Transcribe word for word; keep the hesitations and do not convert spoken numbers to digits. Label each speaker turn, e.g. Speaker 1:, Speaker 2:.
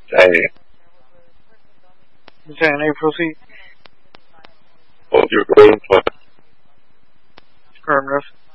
Speaker 1: Damn.
Speaker 2: You saying they proceed?
Speaker 1: Hold your road,
Speaker 2: Affirmative.